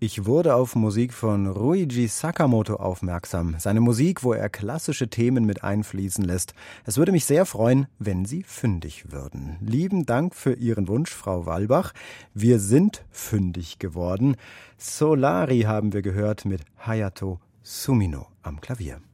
Ich wurde auf Musik von Ryuichi Sakamoto aufmerksam. Seine Musik, wo er klassische Themen mit einfließen lässt. Es würde mich sehr freuen, wenn Sie fündig würden. Lieben Dank für Ihren Wunsch, Frau Wallbach. Wir sind fündig geworden. Solari haben wir gehört mit Hayato Sumino am Klavier.